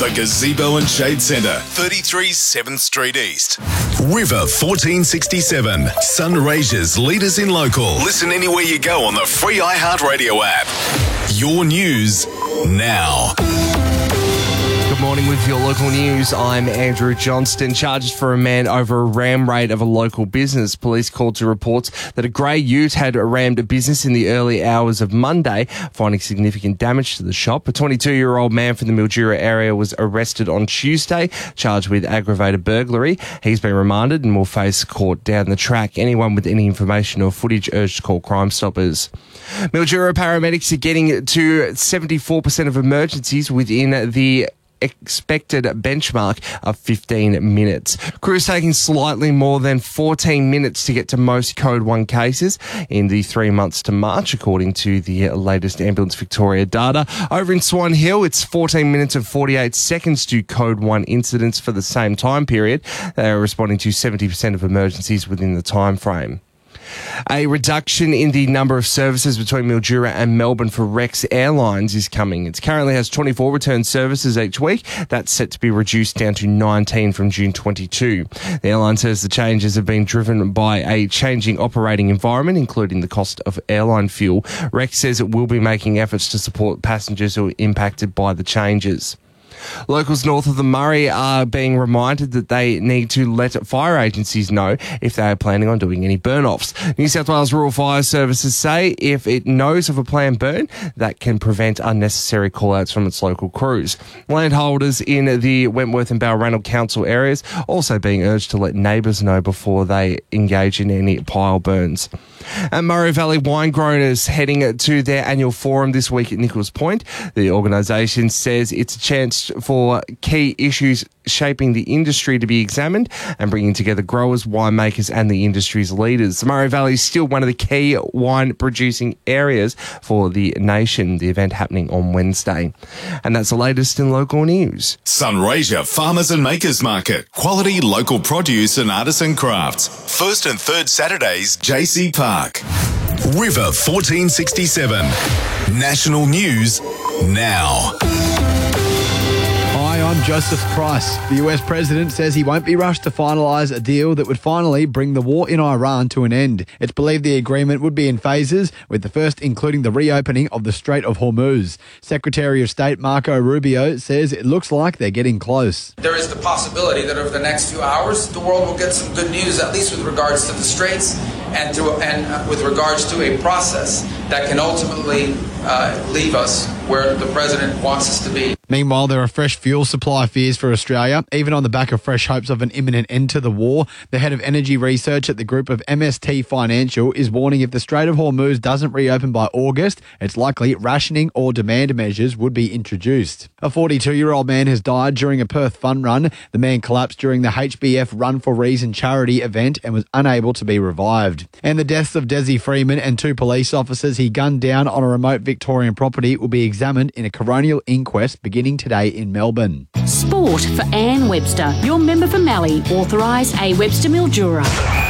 The Gazebo and Shade Centre, 33 7th Street East. River 1467, Sunraysia's leaders in local. Listen anywhere you go on the free iHeartRadio app. Your news now. Good morning with your local news. I'm Andrew Johnston. Charges for a man over a ram raid of a local business. Police called to reports that a grey ute had rammed a business in the early hours of Monday, finding significant damage to the shop. A 22-year-old man from the Mildura area was arrested on Tuesday, charged with aggravated burglary. He's been remanded and will face court down the track. Anyone with any information or footage urged to call Crime Stoppers. Mildura paramedics are getting to 74% of emergencies within the expected benchmark of 15 minutes. Crews taking slightly more than 14 minutes to get to most Code 1 cases in the 3 months to March, according to the latest Ambulance Victoria data. Over in Swan Hill, it's 14 minutes and 48 seconds to Code 1 incidents for the same time period. They are responding to 70% of emergencies within the time frame. A reduction in the number of services between Mildura and Melbourne for Rex Airlines is coming. It currently has 24 return services each week. That's set to be reduced down to 19 from June 22. The airline says the changes have been driven by a changing operating environment, including the cost of airline fuel. Rex says it will be making efforts to support passengers who are impacted by the changes. Locals north of the Murray are being reminded that they need to let fire agencies know if they are planning on doing any burn-offs. New South Wales Rural Fire Services say if it knows of a planned burn, that can prevent unnecessary call-outs from its local crews. Landholders in the Wentworth and Balranald Council areas also being urged to let neighbours know before they engage in any pile burns. And Murray Valley wine growers heading to their annual forum this week at Nichols Point. The organisation says it's a chance for key issues shaping the industry to be examined and bringing together growers, winemakers and the industry's leaders. The Murray Valley is still one of the key wine producing areas for the nation. The event happening on Wednesday. And that's the latest in local news. Sunraysia Farmers and Makers Market. Quality local produce and artisan crafts. First and third Saturdays, JC Park. River 1467. National news now. Hi, I'm Joseph Price. The US president says he won't be rushed to finalise a deal that would finally bring the war in Iran to an end. It's believed the agreement would be in phases, with the first including the reopening of the Strait of Hormuz. Secretary of State Marco Rubio says it looks like they're getting close. There is the possibility that over the next few hours, the world will get some good news, at least with regards to the straits and with regards to a process that can ultimately leave us where the president wants us to be. Meanwhile, there are fresh fuel supply fears for Australia, even on the back of fresh hopes of an imminent end to the war. The head of energy research at the group of MST Financial is warning if the Strait of Hormuz doesn't reopen by August, it's likely rationing or demand measures would be introduced. A 42-year-old man has died during a Perth fun run. The man collapsed during the HBF Run for Reason charity event and was unable to be revived. And the deaths of Desi Freeman and 2 police officers he gunned down on a remote Victorian property will be examined in a coronial inquest beginning today in Melbourne. Sport for Anne Webster, your member for Mallee, authorised A. Webster Mildura.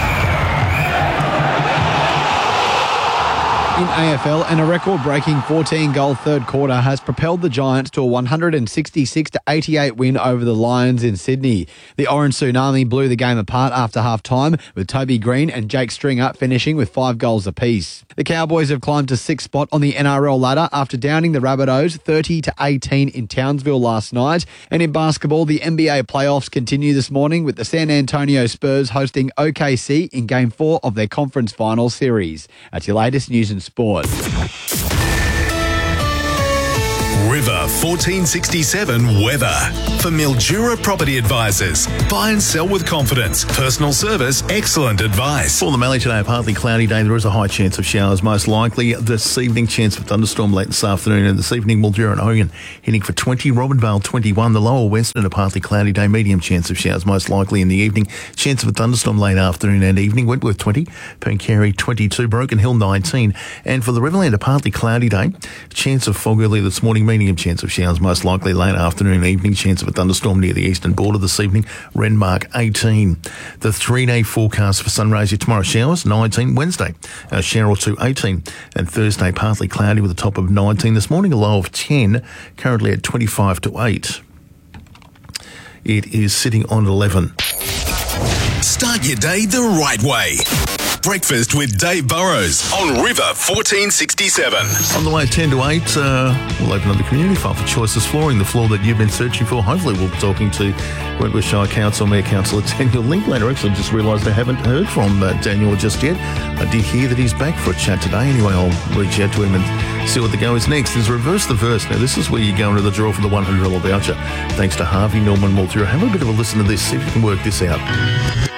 In AFL, and a record-breaking 14-goal third quarter has propelled the Giants to a 166-88 win over the Lions in Sydney. The Orange Tsunami blew the game apart after half-time, with Toby Green and Jake Stringer finishing with 5 goals apiece. The Cowboys have climbed to 6th spot on the NRL ladder after downing the Rabbitohs 30-18 in Townsville last night. And in basketball, the NBA playoffs continue this morning with the San Antonio Spurs hosting OKC in Game 4 of their conference final series. That's your latest news and sport. River 1467 weather. For Mildura Property Advisors. Buy and sell with confidence. Personal service, excellent advice. For the Mallee today, a partly cloudy day. There is a high chance of showers, most likely this evening. Chance of thunderstorm late this afternoon. And this evening, Mildura and Hogan heading for 20, Robinvale 21. The lower western, a partly cloudy day. Medium chance of showers, most likely in the evening. Chance of a thunderstorm late afternoon and evening. Wentworth 20, Pencarry 22, Broken Hill 19. And for the Riverland, a partly cloudy day. Chance of fog early this morning. Medium chance of showers, most likely late afternoon and evening. Chance of a thunderstorm near the eastern border this evening. Renmark 18. The 3-day forecast for Sunraysia tomorrow, showers 19. Wednesday, a shower or 2, 18. And Thursday, partly cloudy with a top of 19. This morning, a low of 10. Currently at 25 to 8. It is sitting on 11. Start your day the right way. Breakfast with Dave Burrows on River 1467. On the way, 10 to 8, we'll open up the community file for Choices Flooring, the floor that you've been searching for. Hopefully we'll be talking to Wentworth Shire Council Mayor Councillor Daniel Linklater. Actually, just realised I haven't heard from Daniel just yet. I did hear that he's back for a chat today. Anyway, I'll reach out to him and see what the go is next. There's Reverse the Verse. Now, this is where you go into the draw for the $100 voucher. Thanks to Harvey Norman Multura. Have a bit of a listen to this, see if you can work this out.